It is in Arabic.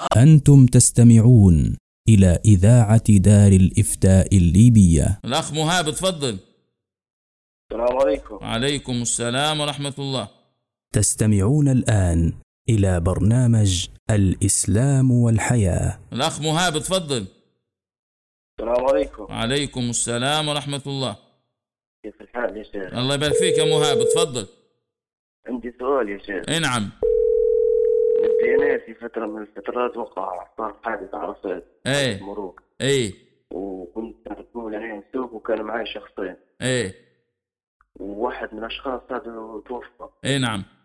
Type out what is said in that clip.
أنتم تستمعون إلى إذاعة دار الإفتاء الليبية. الأخ مهاب تفضل. السلام عليكم. عليكم السلام ورحمة الله. تستمعون الآن إلى برنامج الإسلام والحياة. الأخ مهاب تفضل. السلام عليكم. عليكم السلام ورحمة الله. كيف الحال يا شيخ؟ الله يبارك فيك يا مهاب تفضل. عندي سؤال يا شيخ. اي نعم. الدينار في فترة من الفترات صار حادث عرفات. ايه مروق. ايه. وكنت مسؤول عن السوق وكان معي شخصين. ايه. وواحد من الأشخاص هذا توفى. اي نعم.